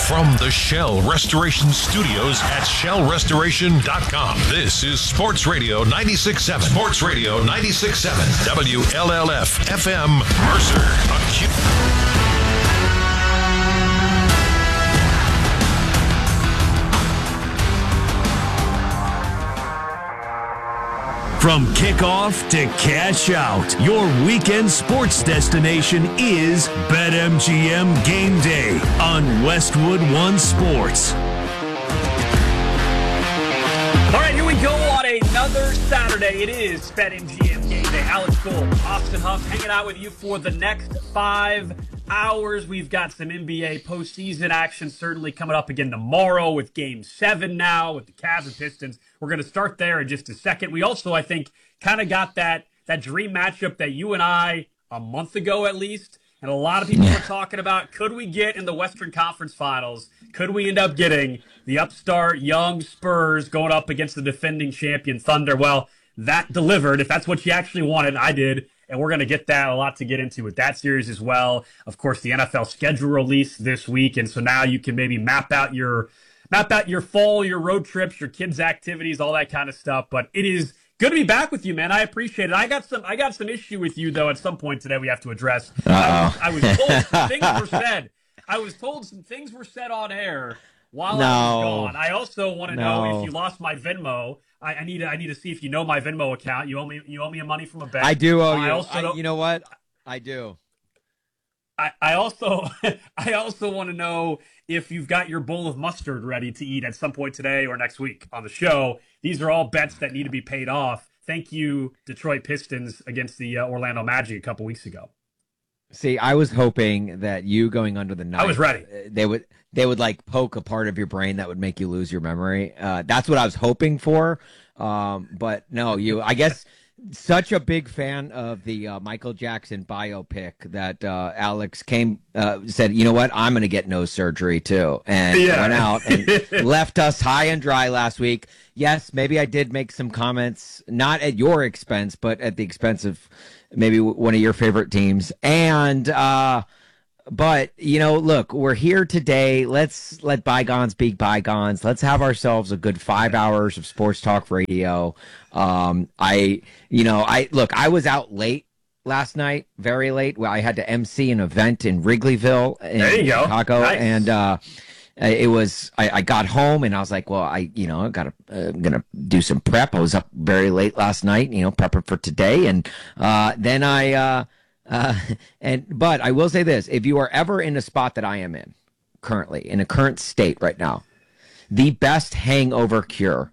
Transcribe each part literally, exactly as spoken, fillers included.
From the Shell Restoration Studios at shell restoration dot com, this is Sports Radio ninety-six point seven. Sports Radio ninety-six point seven. W L L F F M Mercer. Acute. From kickoff to cash out, your weekend sports destination is BetMGM Game Day on Westwood One Sports. All right, here we go on another Saturday. It is BetMGM Game Day. Alex Gold, Austin Huff, hanging out with you for the next five hours. We've got some N B A postseason action certainly coming up again tomorrow with Game seven now with the Cavs and Pistons. We're going to start there in just a second. We also, I think, kind of got that that dream matchup that you and I, a month ago at least, and a lot of people were talking about. Could we get in the Western Conference Finals? Could we end up getting the upstart young Spurs going up against the defending champion Thunder? Well, that delivered. If that's what you actually wanted, I did. And we're going to get that, a lot to get into with that series as well. Of course, the N F L schedule release this week, and so now you can maybe map out your map out your fall, your road trips, your kids' activities, all that kind of stuff. But it is good to be back with you, man. I appreciate it. I got some I got some issue with you, though, at some point today we have to address. I, I was told some things were said. I was told some things were said on air while no. I was gone. I also want to no. know if you lost my Venmo. I, I need to I need to see if you know my Venmo account. You owe me you owe me money from a bet. I do owe I you. Also I, you know what? I do. I, I also I also want to know if you've got your bowl of mustard ready to eat at some point today or next week on the show. These are all bets that need to be paid off. Thank you, Detroit Pistons against the uh, Orlando Magic a couple weeks ago. See, I was hoping that you going under the knife, I was ready. They would they would like poke a part of your brain that would make you lose your memory. Uh, that's what I was hoping for. Um, but no, you. I guess such a big fan of the uh, Michael Jackson biopic that uh, Alex came uh, said, you know what, I'm going to get nose surgery too, and yeah. went out and left us high and dry last week. Yes, maybe I did make some comments, not at your expense, but at the expense of maybe one of your favorite teams. And, uh, but, you know, look, we're here today. Let's let bygones be bygones. Let's have ourselves a good five hours of sports talk radio. Um, I, you know, I, look, I was out late last night, very late. Well, I had to M C an event in Wrigleyville in there you Chicago. Go. Nice. And, uh, it was, I, I got home and I was like, well, I, you know, I got to, uh, I'm going to do some prep. I was up very late last night, you know, prepping for today. And, uh, then I, uh, uh, and, but I will say this, if you are ever in a spot that I am in currently, in a current state right now, the best hangover cure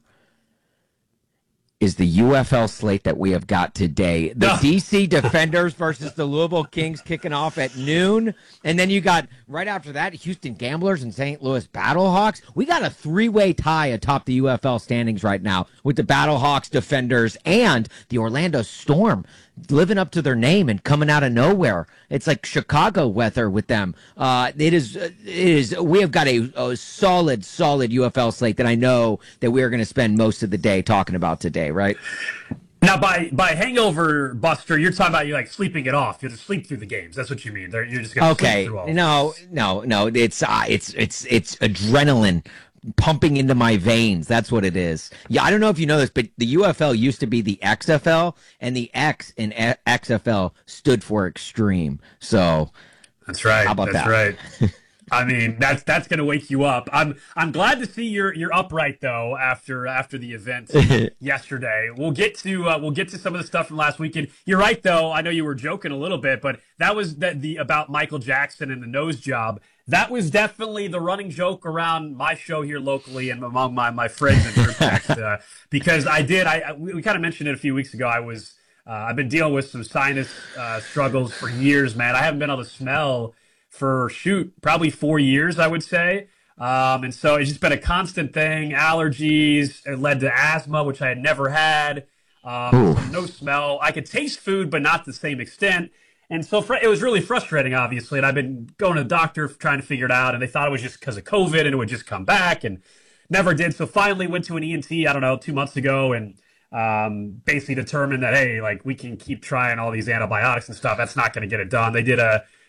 is the U F L slate that we have got today. The no. D C Defenders versus the Louisville Kings kicking off at noon. And then you got, right after that, Houston Gamblers and Saint Louis Battlehawks. We got a three-way tie atop the U F L standings right now with the Battlehawks, Defenders, and the Orlando Storm living up to their name and coming out of nowhere. It's like Chicago weather with them. Uh, it is, it is. We have got a, a solid, solid U F L slate that I know that we are going to spend most of the day talking about today, right? Now, by by hangover buster, you're talking about you like sleeping it off. You just sleep through the games. That's what you mean. They're, you're just going to okay. sleep through all. No, no, no. It's uh, it's it's it's adrenaline pumping into my veins. That's what it is. Yeah, I don't know if you know this, but the U F L used to be the X F L, and the X in X F L stood for extreme. So that's right. How about that's that? right. I mean, that's that's going to wake you up. I'm I'm glad to see you're you're upright though after after the event yesterday. We'll get to uh, we'll get to some of the stuff from last weekend. You're right though. I know you were joking a little bit, but that was the, the about Michael Jackson and the nose job. That was definitely the running joke around my show here locally and among my my friends and group text uh, because I did. I, I we, we kind of mentioned it a few weeks ago. I was uh, I've been dealing with some sinus uh, struggles for years, man. I haven't been able to smell for shoot probably four years, I would say. Um, and so it's just been a constant thing. Allergies, it led to asthma, which I had never had. Um, so no smell. I could taste food, but not to the same extent. And so fr- it was really frustrating, obviously. And I've been going to the doctor trying to figure it out. And they thought it was just because of COVID and it would just come back and never did. So finally went to an E N T, I don't know, two months ago and um, basically determined that, hey, like we can keep trying all these antibiotics and stuff. That's not going to get it done. They did a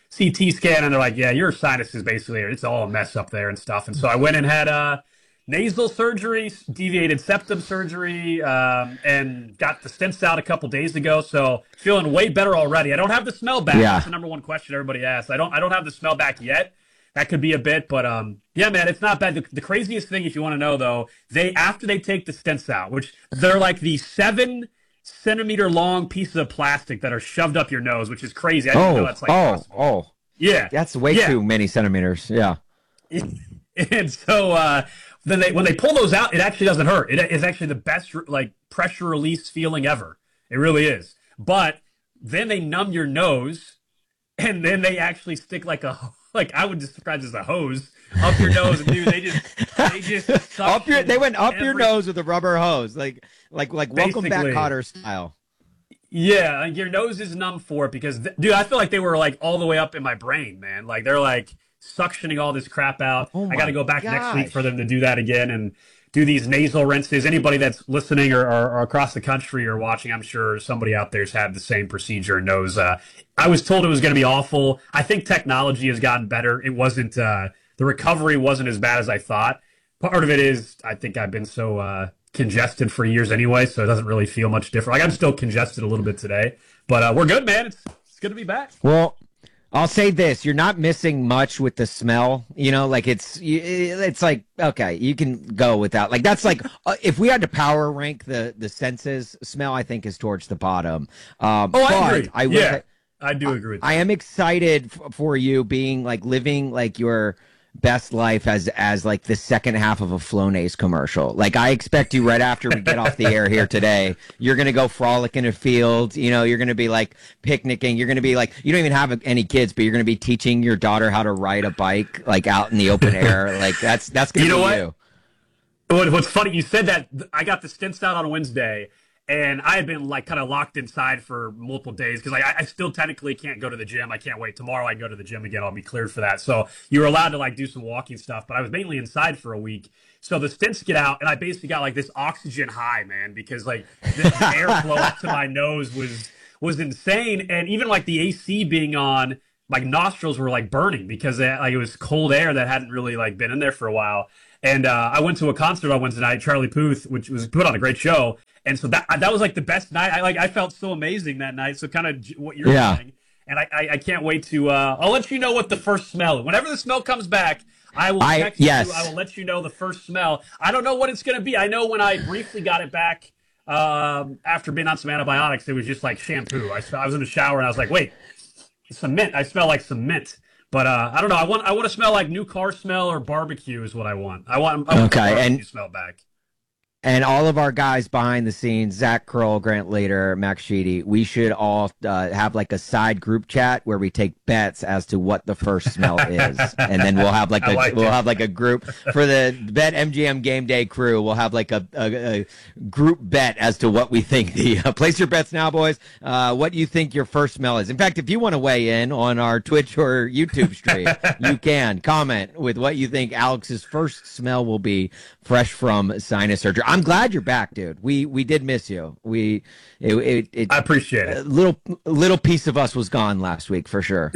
C T scan, and they're like, yeah, your sinus is basically, it's all a mess up there and stuff. And so I went and had uh, nasal surgery, deviated septum surgery, um, and got the stents out a couple days ago. So feeling way better already. I don't have the smell back. Yeah. That's the number one question everybody asks. I don't, I don't have the smell back yet. That could be a bit, but um, yeah, man, it's not bad. The, the craziest thing, if you want to know, though, they after they take the stents out, which they're like the seven centimeter long pieces of plastic that are shoved up your nose, which is crazy. I didn't Oh, know that's like oh, possible. oh. Yeah, That's way yeah. too many centimeters. Yeah. And so uh, then they when they pull those out, it actually doesn't hurt. It is actually the best like pressure release feeling ever. It really is. But then they numb your nose, and then they actually stick like a like I would describe it as a hose up your nose, and dude, they just they just Up your, they went up your every- nose with a rubber hose, like like like Welcome Back Basically. Kotter style. Yeah, like your nose is numb for it because, th- dude, I feel like they were like all the way up in my brain, man. Like they're like suctioning all this crap out. Oh I got to my go back next week gosh. for them to do that again and do these nasal rinses. Anybody that's listening or, or, or across the country or watching, I'm sure somebody out there's had the same procedure and knows. Uh, I was told it was going to be awful. I think technology has gotten better. It wasn't, uh, the recovery wasn't as bad as I thought. Part of it is I think I've been so uh, congested for years anyway, so it doesn't really feel much different. Like I'm still congested a little bit today, but uh, we're good, man. It's it's good to be back. Well, I'll say this: you're not missing much with the smell. You know, like it's you- it's like okay, you can go without. Like that's like uh, if we had to power rank the the senses, smell I think is towards the bottom. Um, Oh, I but agree. I will yeah, say- I do agree with I am excited f- for you being like living like your best life as as like the second half of a Flonase commercial. Like I expect you right after we get off the air here today, you're gonna go frolic in a field. You know, you're gonna be like picnicking. You're gonna be like you don't even have any kids, but you're gonna be teaching your daughter how to ride a bike like out in the open air. Like that's that's gonna You know be what? you. What- What's funny, you said that I got the stints out on Wednesday, and I had been like kind of locked inside for multiple days because like, I, I still technically can't go to the gym. I can't wait. Tomorrow I go to the gym again. I'll be cleared for that. So you were allowed to like do some walking stuff, but I was mainly inside for a week. So the stints get out, and I basically got like this oxygen high, man, because like the airflow up to my nose was was insane, and even like the A C being on, my nostrils were like burning because they, like it was cold air that hadn't really like been in there for a while. And uh, I went to a concert on Wednesday night, Charlie Puth, which was put on a great show. And so that that was like the best night. I like I felt so amazing that night. So kind of what you're Yeah. saying. And I, I, I can't wait to. Uh, I'll let you know what the first smell. Whenever the smell comes back, I will I- text yes. you. I will let you know the first smell. I don't know what it's going to be. I know when I briefly got it back um, after being on some antibiotics, it was just like shampoo. I, I was in the shower and I was like, wait, some mint. I smell like some mint. But uh, I don't know. I want I want to smell like new car smell or barbecue is what I want. I want, I want the Okay, barbecue and- smell back. And all of our guys behind the scenes, Zach Kroll, Grant Later, Max Sheedy, we should all uh, have like a side group chat where we take bets as to what the first smell is, and then we'll have like I a like we'll it. have like a group for the Bet M G M Game Day crew. We'll have like a, a, a group bet as to what we think. The uh, place your bets now, boys. Uh, what you think your first smell is. In fact, if you want to weigh in on our Twitch or YouTube stream, you can comment with what you think Alex's first smell will be fresh from sinus surgery. I'm glad you're back, dude. We we did miss you. We it it, it I appreciate a it. little little piece of us was gone last week for sure.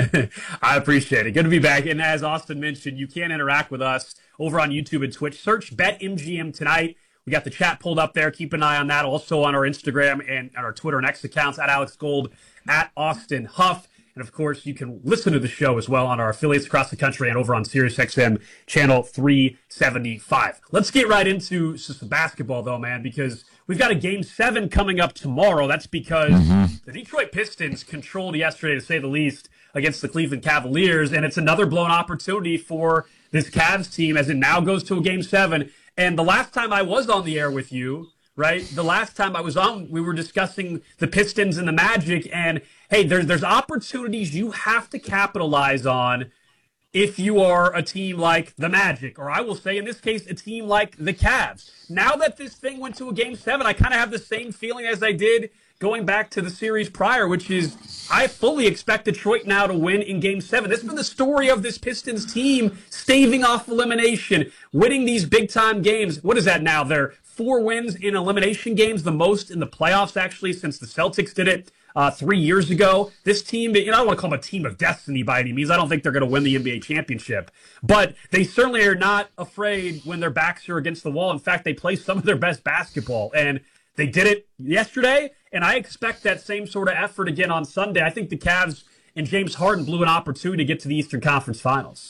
I appreciate it. Good to be back. And as Austin mentioned, you can interact with us over on YouTube and Twitch. Search BetMGM tonight. We got the chat pulled up there. Keep an eye on that. Also on our Instagram and on our Twitter and X accounts at Alex Gold, at Austin Huff. And of course, you can listen to the show as well on our affiliates across the country and over on SiriusXM channel three seventy-five. Let's get right into some basketball, though, man, because we've got a game seven coming up tomorrow. That's because the Detroit Pistons controlled yesterday, to say the least, against the Cleveland Cavaliers. And it's another blown opportunity for this Cavs team as it now goes to a game seven. And the last time I was on the air with you, right? The last time I was on, we were discussing the Pistons and the Magic. And hey, there's there's opportunities you have to capitalize on if you are a team like the Magic, or I will say in this case, a team like the Cavs. Now that this thing went to a game seven, I kind of have the same feeling as I did going back to the series prior, which is I fully expect Detroit now to win in game seven. This has been the story of this Pistons team, staving off elimination, winning these big-time games. What is that now? They're four wins in elimination games, the most in the playoffs, actually, since the Celtics did it uh, three years ago. This team, you know, I don't want to call them a team of destiny by any means. I don't think they're going to win the N B A championship, but they certainly are not afraid when their backs are against the wall. In fact, they play some of their best basketball, and they did it yesterday, and I expect that same sort of effort again on Sunday. I think the Cavs and James Harden blew an opportunity to get to the Eastern Conference Finals.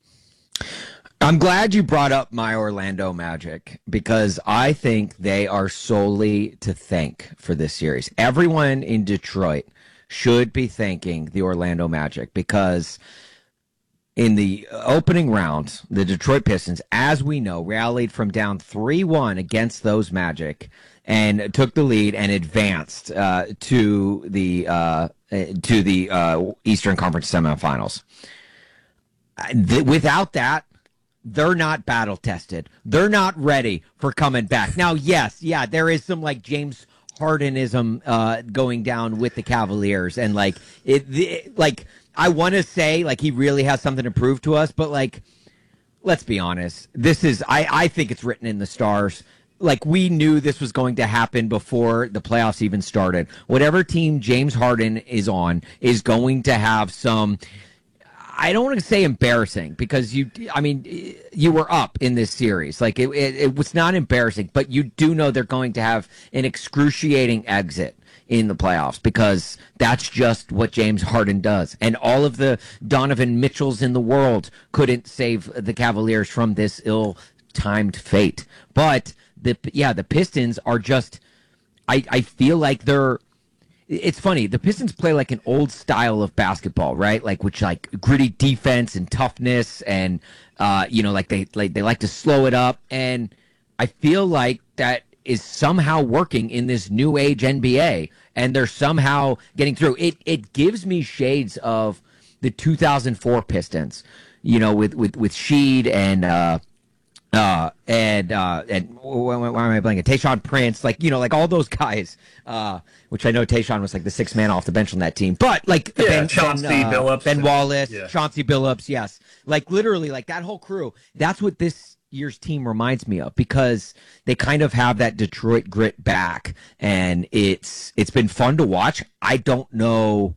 I'm glad you brought up my Orlando Magic because I think they are solely to thank for this series. Everyone in Detroit should be thanking the Orlando Magic because in the opening round, the Detroit Pistons, as we know, rallied from down three one against those Magic and took the lead and advanced uh, to the uh, to the uh, Eastern Conference semifinals. Th- without that, they're not battle tested. They're not ready for coming back. Now, yes, yeah, there is some like James Hardenism uh, going down with the Cavaliers, and like it, it like I want to say like he really has something to prove to us, but like let's be honest, this is I I think it's written in the stars. Like, we knew this was going to happen before the playoffs even started. Whatever team James Harden is on is going to have some, I don't want to say embarrassing, because you, I mean, you were up in this series. Like, it, it, it was not embarrassing, but you do know they're going to have an excruciating exit in the playoffs, because that's just what James Harden does. And all of the Donovan Mitchells in the world couldn't save the Cavaliers from this ill-timed fate. But The, yeah, the Pistons are just, I, I feel like they're, it's funny, the Pistons play like an old style of basketball, right? Like, which like gritty defense and toughness and, uh, you know, like they, like they like to slow it up. And I feel like that is somehow working in this new age N B A, and they're somehow getting through. It, it gives me shades of the two thousand four Pistons, you know, with, with, with Sheed and, uh, Uh, and, uh, and why, why am I blanking? Tayshaun Prince, like, you know, like all those guys, uh, which I know Tayshaun was like the sixth man off the bench on that team, but like, yeah, Ben, Chauncey Ben, uh, Billups, Ben Wallace, yeah. Chauncey Billups, yes. Like, literally, like that whole crew, that's what this year's team reminds me of, because they kind of have that Detroit grit back, and it's, it's been fun to watch. I don't know.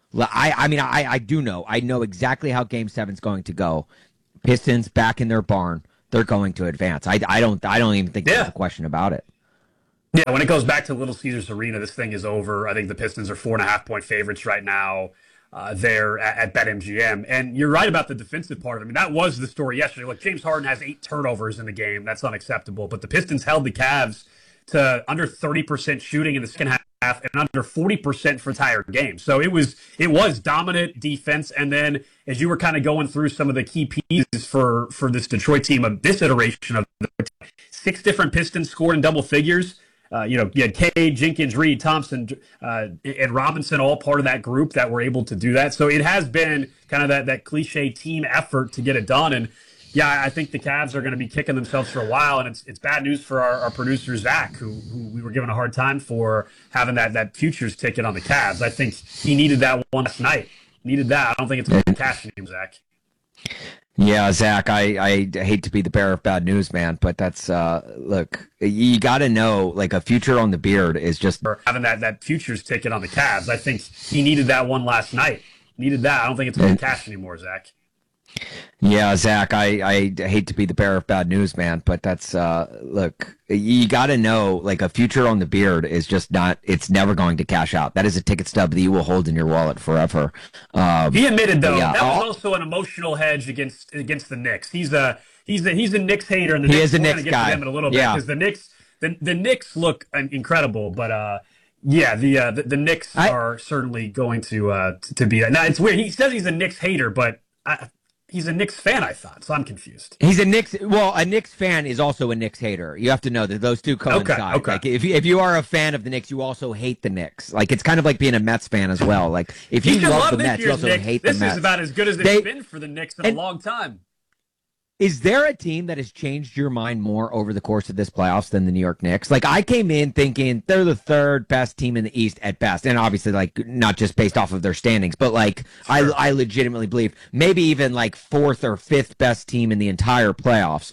I, I mean, I, I do know, I know exactly how game seven's going to go. Pistons back in their barn. They're going to advance. I, I don't I don't even think yeah. there's a question about it. Yeah, when it goes back to Little Caesars Arena, this thing is over. I think the Pistons are four and a half point favorites right now uh, there at, at BetMGM. And you're right about the defensive part of it. I mean, that was the story yesterday. Look, James Harden has eight turnovers in the game. That's unacceptable. But the Pistons held the Cavs to under thirty percent shooting in the second half and under forty percent for the entire game. So it was it was dominant defense. And then as you were kind of going through some of the key pieces for, for this Detroit team of this iteration of the six different Pistons scored in double figures. Uh, you know, you had Cade, Jenkins, Reed, Thompson, uh, and Robinson all part of that group that were able to do that. So it has been kind of that, that cliche team effort to get it done. And yeah, I think the Cavs are going to be kicking themselves for a while, and it's it's bad news for our, our producer, Zach, who, who we were giving a hard time for having that, that futures ticket on the Cavs. I think he needed that one last night. Needed that. I don't think it's going to cash him, Zach. Yeah, Zach, I, I hate to be the bearer of bad news, man, but that's, uh, look, you got to know, like, a future on the beard is just... For having that, that futures ticket on the Cavs. I think he needed that one last night. Needed that. I don't think it's going to cash anymore, Zach. Yeah, Zach, I, I hate to be the bearer of bad news, man, but that's, uh, look, you got to know, like, a future on the beard is just not, it's never going to cash out. That is a ticket stub that you will hold in your wallet forever. Um, he admitted, though, yeah, that was I'll, also an emotional hedge against against the Knicks. He's a he's a, he's a Knicks hater, and the he Knicks, is a we're Knicks gonna get guy. to them in a little bit, yeah. because the Knicks, the, the Knicks look incredible, but, uh, yeah, the, uh, the the Knicks I, are certainly going to uh, to be that. Now, it's weird. He says he's a Knicks hater, but I, he's a Knicks fan, I thought, so I'm confused. He's a Knicks. Well, a Knicks fan is also a Knicks hater. You have to know that those two coincide. Okay, okay. Like, if you, if you are a fan of the Knicks, you also hate the Knicks. Like, it's kind of like being a Mets fan as well. Like, if you You love, love the this Mets, you year's also Knicks. hate This the Mets. is about as good as it's They- been for the Knicks in and- a long time. Is there a team that has changed your mind more over the course of this playoffs than the New York Knicks? Like, I came in thinking they're the third best team in the East at best, and obviously, like, not just based off of their standings, but like, Sure. I I legitimately believe maybe even like fourth or fifth best team in the entire playoffs.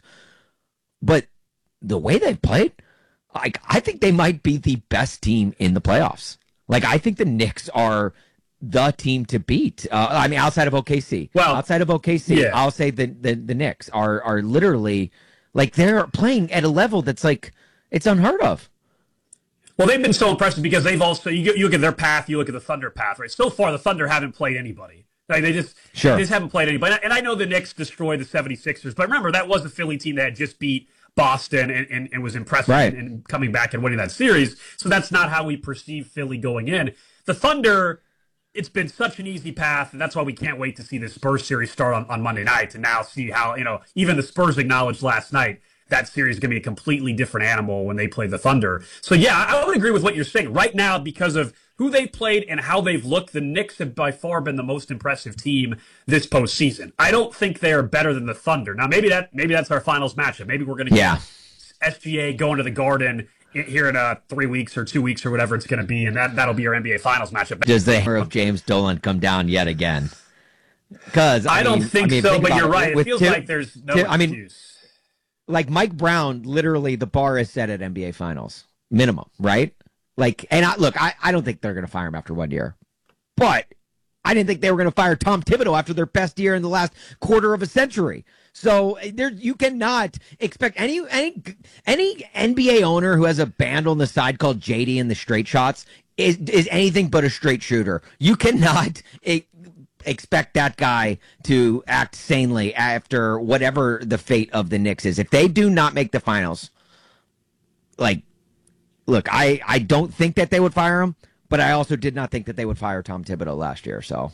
But the way they've played, like, I think they might be the best team in the playoffs. Like, I think the Knicks are the team to beat. Uh, I mean, outside of O K C. Well, outside of O K C, yeah. I'll say the, the the Knicks are are literally like they're playing at a level that's like it's unheard of. Well, they've been so impressive because they've also you, you look at their path, you look at the Thunder path, right? So far, the Thunder haven't played anybody. Like, they just sure. they just haven't played anybody. And I know the Knicks destroyed the seventy-sixers, but remember that was the Philly team that had just beat Boston and, and, and was impressive right. in, in coming back and winning that series. So that's not how we perceive Philly going in. The Thunder, it's been such an easy path, and that's why we can't wait to see the Spurs series start on, on Monday night and now see how, you know, even the Spurs acknowledged last night that series is going to be a completely different animal when they play the Thunder. So, yeah, I would agree with what you're saying. Right now, because of who they've played and how they've looked, the Knicks have by far been the most impressive team this postseason. I don't think they are better than the Thunder. Now, maybe that maybe that's our finals matchup. Maybe we're going to get yeah. S G A going to the Garden here in uh, three weeks or two weeks or whatever it's going to be, and that, that'll be our N B A Finals matchup. Does the hammer of James Dolan come down yet again? Because I, I don't mean, think I mean, so, think but you're it. right. It With feels Tim, like there's no Tim, excuse. I mean, like Mike Brown, literally the bar is set at N B A Finals minimum, right? Like, and I, look, I, I don't think they're going to fire him after one year, but I didn't think they were going to fire Tom Thibodeau after their best year in the last quarter of a century. So there, you cannot expect any any any N B A owner who has a band on the side called J D and the Straight Shots is is anything but a straight shooter. You cannot e- expect that guy to act sanely after whatever the fate of the Knicks is. If they do not make the finals, like, look, I, I don't think that they would fire him, but I also did not think that they would fire Tom Thibodeau last year. So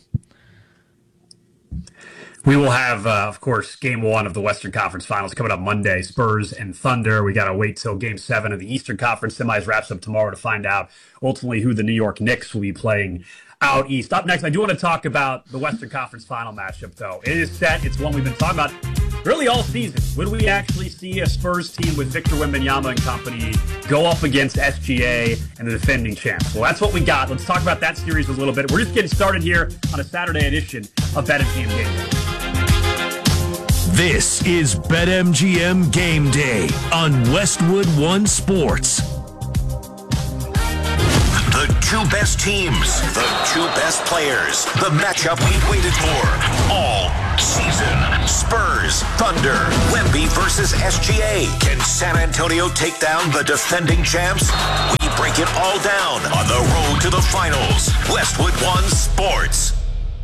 we will have, uh, of course, game one of the Western Conference Finals coming up Monday, Spurs and Thunder. We got to wait till game seven of the Eastern Conference semis wraps up tomorrow to find out ultimately who the New York Knicks will be playing out east. Up next, I do want to talk about the Western Conference Final matchup, though. It is set. It's one we've been talking about really all season. Would we actually see a Spurs team with Victor Wembanyama and company go up against S G A and the defending champs? Well, that's what we got. Let's talk about that series a little bit. We're just getting started here on a Saturday edition of BetMGM Game Day. This is BetMGM Game Day on Westwood One Sports. The two best teams, the two best players, the matchup we've waited for all season. Spurs, Thunder, Wemby versus S G A. Can San Antonio take down the defending champs? We break it all down on the road to the finals. Westwood One Sports.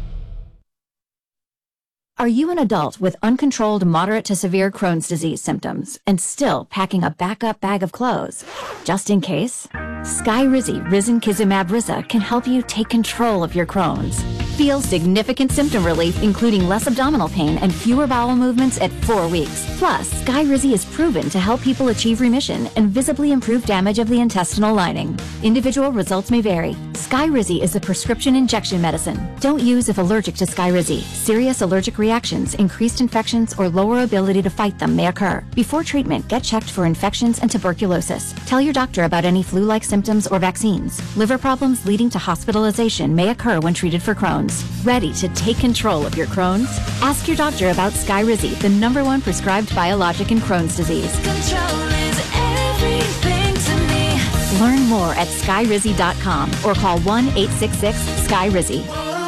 Are you an adult with uncontrolled moderate to severe Crohn's disease symptoms and still packing a backup bag of clothes? Just in case? Skyrizi Risankizumab Riza can help you take control of your Crohn's. Feel significant symptom relief, including less abdominal pain and fewer bowel movements at four weeks. Plus, Skyrizi is proven to help people achieve remission and visibly improve damage of the intestinal lining. Individual results may vary. Skyrizi is a prescription injection medicine. Don't use if allergic to Skyrizi. Serious allergic reactions, increased infections, or lower ability to fight them may occur. Before treatment, get checked for infections and tuberculosis. Tell your doctor about any flu-like symptoms or vaccines. Liver problems leading to hospitalization may occur when treated for Crohn's. Ready to take control of your Crohn's? Ask your doctor about Skyrizi, the number one prescribed biologic in Crohn's disease. Control is everything to me. Learn more at skyrizi dot com or call one eight six six sky rizi.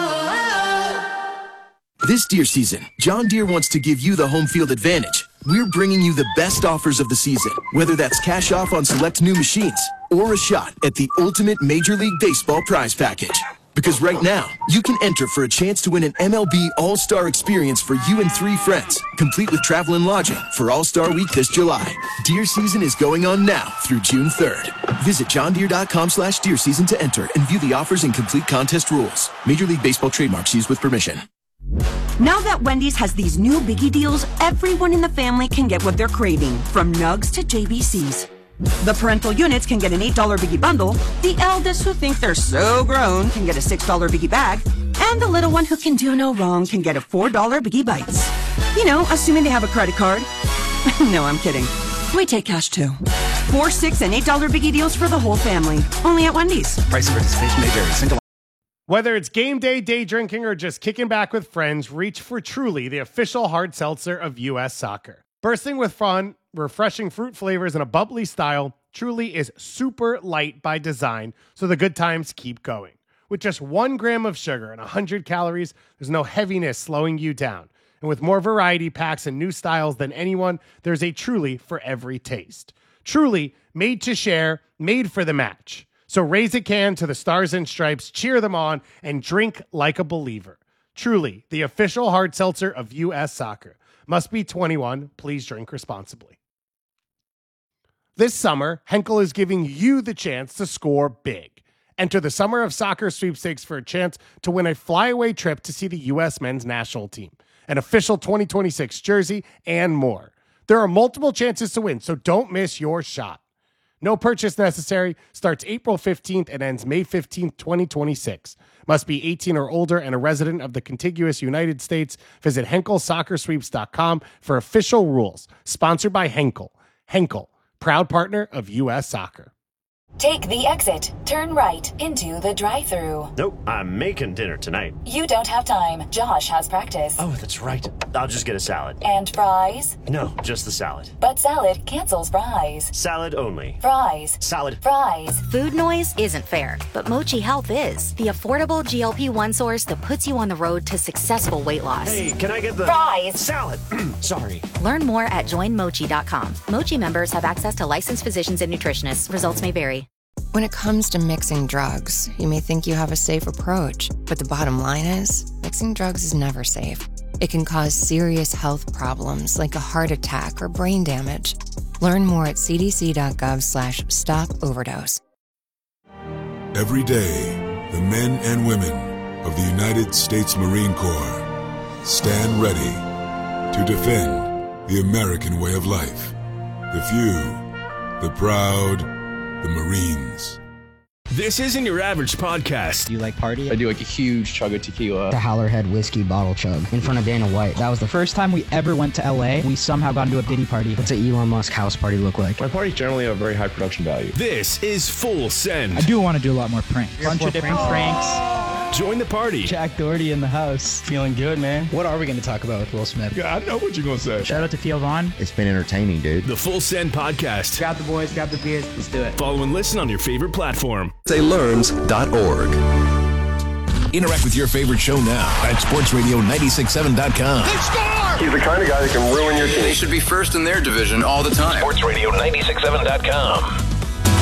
This deer season, John Deere wants to give you the home field advantage. We're bringing you the best offers of the season, whether that's cash off on select new machines or a shot at the ultimate Major League Baseball prize package. Because right now, you can enter for a chance to win an M L B All-Star experience for you and three friends, complete with travel and lodging for All-Star Week this July. Deer season is going on now through June third. Visit johndeere.com slash deer season to enter and view the offers and complete contest rules. Major League Baseball trademarks used with permission. Now that Wendy's has these new biggie deals, everyone in the family can get what they're craving, from nugs to J B Cs. The parental units can get an eight dollar biggie bundle, the eldest who think they're so grown can get a six dollar biggie bag, and the little one who can do no wrong can get a four dollar biggie bites. You know, assuming they have a credit card. No, I'm kidding. We take cash too. Four, six, and eight dollar biggie deals for the whole family. Only at Wendy's. Price and participation may vary. Single Whether it's game day, day drinking, or just kicking back with friends, reach for Truly, the official hard seltzer of U S Soccer. Bursting with fun, refreshing fruit flavors, and a bubbly style, Truly is super light by design, so the good times keep going. With just one gram of sugar and one hundred calories, there's no heaviness slowing you down. And with more variety packs and new styles than anyone, there's a Truly for every taste. Truly, made to share, made for the match. So raise a can to the Stars and Stripes, cheer them on, and drink like a believer. Truly, the official hard seltzer of U S Soccer. Must be twenty-one. Please drink responsibly. This summer, Henkel is giving you the chance to score big. Enter the Summer of Soccer sweepstakes for a chance to win a flyaway trip to see the U S men's national team, an official twenty twenty-six jersey, and more. There are multiple chances to win, so don't miss your shot. No purchase necessary. Starts April fifteenth and ends May fifteenth, twenty twenty-six. Must be eighteen or older and a resident of the contiguous United States. Visit Henkel Soccer Sweeps dot com for official rules. Sponsored by Henkel. Henkel, proud partner of U S Soccer. Take the exit. Turn right into the drive-thru. Nope, I'm making dinner tonight. You don't have time. Josh has practice. Oh, that's right. I'll just get a salad. And fries? No, just the salad. But salad cancels fries. Salad only. Fries. Salad. Fries. Food noise isn't fair, but Mochi Health is. The affordable G L P one source that puts you on the road to successful weight loss. Hey, can I get the... Fries. Salad. Sorry. Learn more at join mochi dot com. Mochi members have access to licensed physicians and nutritionists. Results may vary. When it comes to mixing drugs, you may think you have a safe approach, but the bottom line is, mixing drugs is never safe. It can cause serious health problems like a heart attack or brain damage. Learn more at c d c dot gov slash stop overdose. Every day, the men and women of the United States Marine Corps stand ready to defend the American way of life. The few, the proud, the Marines. This isn't your average podcast. Do you like party? I do like a huge chug of tequila. The Howlerhead whiskey bottle chug in front of Dana White. That was the first time we ever went to L A. We somehow got into a Diddy party. What's an Elon Musk house party look like? My parties generally have very high production value. This is Full Send. I do want to do a lot more pranks. A bunch of different pranks. Join the party. Jack Doherty in the house. Feeling good, man. What are we going to talk about with Will Smith? Yeah, I know what you're going to say. Shout out to Theo Vaughn. It's been entertaining, dude. The Full Send Podcast. Grab the boys, grab the beers. Let's do it. Follow and listen on your favorite platform. say learns dot org. Interact with your favorite show now at sports radio nine six seven dot com. They score! He's the kind of guy that can ruin your team. They should be first in their division all the time. sports radio nine six seven dot com.